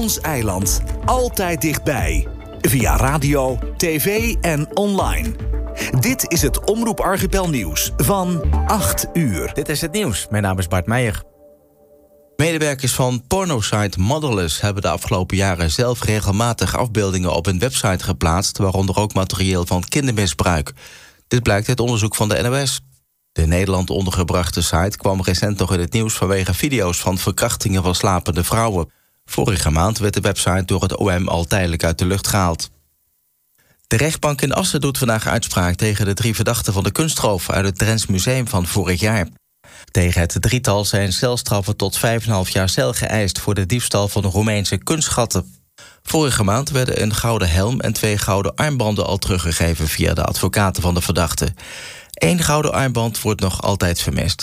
Ons eiland, altijd dichtbij. Via radio, tv en online. Dit is het Omroep Archipel nieuws van 8 uur. Dit is het nieuws. Mijn naam is Bart Meijer. Medewerkers van pornosite Motherless hebben de afgelopen jaren zelf regelmatig afbeeldingen op hun website geplaatst, waaronder ook materieel van kindermisbruik. Dit blijkt uit onderzoek van de NOS. De in Nederland ondergebrachte site kwam recent nog in het nieuws vanwege video's van verkrachtingen van slapende vrouwen. Vorige maand werd de website door het OM al tijdelijk uit de lucht gehaald. De rechtbank in Assen doet vandaag uitspraak tegen de 3 verdachten van de kunstroof uit het Drents Museum van vorig jaar. Tegen het drietal zijn celstraffen tot 5,5 jaar cel geëist voor de diefstal van de Roemeense kunstschatten. Vorige maand werden een gouden helm en 2 gouden armbanden al teruggegeven via de advocaten van de verdachten. 1 gouden armband wordt nog altijd vermist.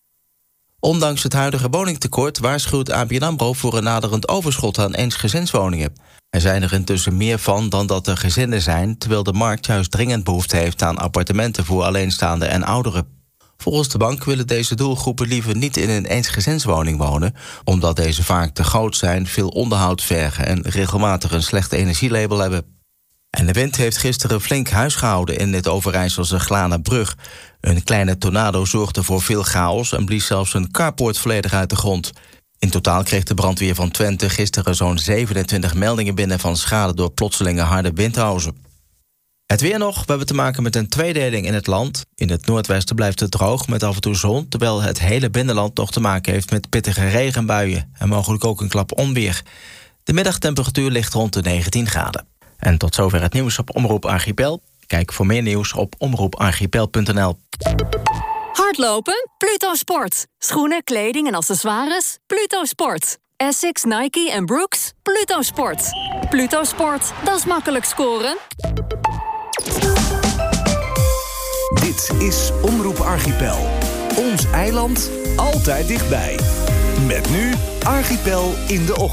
Ondanks het huidige woningtekort waarschuwt ABN AMRO voor een naderend overschot aan eensgezinswoningen. Er zijn er intussen meer van dan dat er gezinnen zijn, terwijl de markt juist dringend behoefte heeft aan appartementen voor alleenstaanden en ouderen. Volgens de bank willen deze doelgroepen liever niet in een eensgezinswoning wonen, omdat deze vaak te groot zijn, veel onderhoud vergen en regelmatig een slecht energielabel hebben. En de wind heeft gisteren flink huisgehouden in het Overijsselse Glanerbrug. Een kleine tornado zorgde voor veel chaos en blies zelfs een carport volledig uit de grond. In totaal kreeg de brandweer van Twente gisteren zo'n 27 meldingen binnen van schade door plotselinge harde windhozen. Het weer nog, we hebben te maken met een tweedeling in het land. In het noordwesten blijft het droog met af en toe zon, terwijl het hele binnenland nog te maken heeft met pittige regenbuien en mogelijk ook een klap onweer. De middagtemperatuur ligt rond de 19 graden. En tot zover het nieuws op Omroep Archipel. Kijk voor meer nieuws op omroeparchipel.nl. Hardlopen? Pluto Sport. Schoenen, kleding en accessoires? Pluto Sport. Essex, Nike en Brooks? Pluto Sport. Pluto Sport, dat is makkelijk scoren. Dit is Omroep Archipel. Ons eiland, altijd dichtbij. Met nu Archipel in de ochtend.